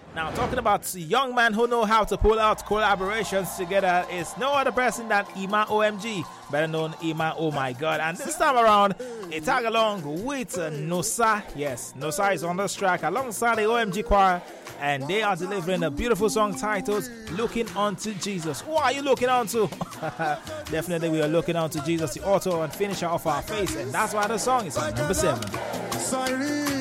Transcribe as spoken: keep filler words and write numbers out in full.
Now, talking about young men who know how to pull out collaborations together is no other person than Ima O M G, better known Ima Oh My God. And this time around, he tag along with uh, Nosa. Yes, Nosa is on this track alongside the O M G choir, and they are delivering a beautiful song titled Looking Unto Jesus. Who are you looking onto? Definitely we are looking onto Jesus, the author and finisher of our faith, and that's why the song is on number seven. Sorry.